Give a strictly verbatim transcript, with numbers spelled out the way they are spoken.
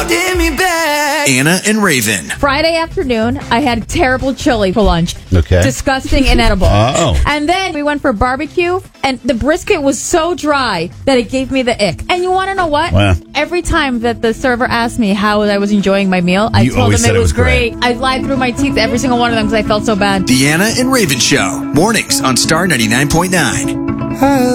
holding me back. Anna and Raven. Friday afternoon, I had terrible chili for lunch. Okay. Disgusting, inedible. Oh. And then we went for barbecue, and the brisket was so dry that it gave me the ick. And you want to know what? Wow. Every time that the server asked me how I was enjoying my meal, I You told always them said it it was was great. great. I lied through my teeth every single one of them because I felt so bad. The Anna and Raven Show. Mornings on Star ninety-nine point nine.